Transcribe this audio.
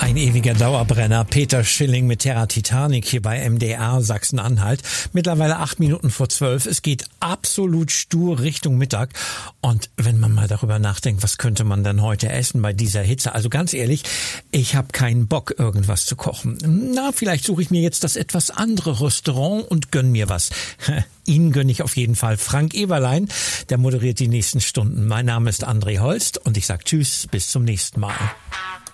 Ein ewiger Dauerbrenner. Peter Schilling mit Terra Titanic hier bei MDR Sachsen-Anhalt. Mittlerweile 8:08. Es geht absolut stur Richtung Mittag. Und wenn man mal darüber nachdenkt, was könnte man denn heute essen bei dieser Hitze? Also ganz ehrlich, ich habe keinen Bock, irgendwas zu kochen. Na, vielleicht suche ich mir jetzt das etwas andere Restaurant und gönn mir was. Ihnen gönne ich auf jeden Fall. Frank Eberlein, der moderiert die nächsten Stunden. Mein Name ist André Holst und ich sage Tschüss, bis zum nächsten Mal.